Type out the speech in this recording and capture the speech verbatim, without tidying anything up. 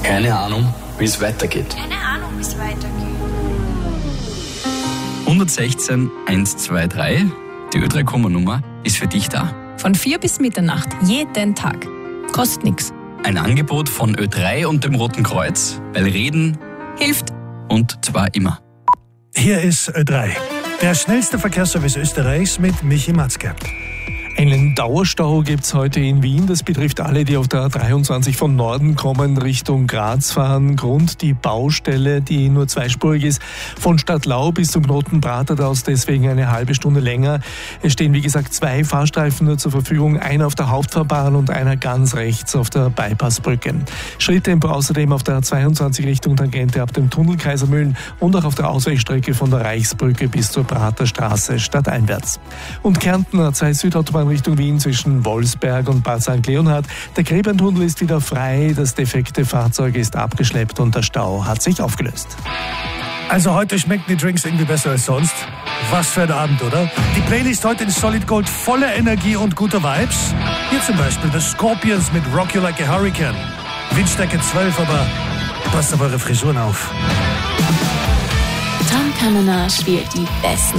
Keine Ahnung, wie es weitergeht. Keine Ahnung, wie es weitergeht. hundertsechzehn hundertzweiundzwanzig, die Ö drei Komma-Nummer ist für dich da. Von vier bis Mitternacht, jeden Tag. Kostet nichts. Ein Angebot von Ö drei und dem Roten Kreuz, weil Reden Hilft. und zwar immer. Hier ist Ö drei, der schnellste Verkehrsservice Österreichs mit Michi Matzke. Einen Dauerstau gibt es heute in Wien. Das betrifft alle, die auf der A dreiundzwanzig von Norden kommen, Richtung Graz fahren. Grund die Baustelle, die nur zweispurig ist, von Stadtlau bis zum Knoten Praterdaus, deswegen eine halbe Stunde länger. Es stehen, wie gesagt, zwei Fahrstreifen nur zur Verfügung, einer auf der Hauptfahrbahn und einer ganz rechts auf der Bypassbrücke. Schritttempo außerdem auf der A zweiundzwanzig Richtung Tangente ab dem Tunnel Kaisermühlen und auch auf der Ausweichstrecke von der Reichsbrücke bis zur Praterstraße stadteinwärts. Und Kärnten A zwei Südautobahn Richtung Wien zwischen Wolfsberg und Bad Sankt Leonhard. Der Gräbentunnel ist wieder frei, das defekte Fahrzeug ist abgeschleppt und der Stau hat sich aufgelöst. Also heute schmecken die Drinks irgendwie besser als sonst. Was für ein Abend, oder? Die Playlist heute in Solid Gold voller Energie und guter Vibes. Hier zum Beispiel The Scorpions mit Rock You Like a Hurricane. Windstärke zwölf, aber passt auf eure Frisuren auf. Tom Caminage spielt die besten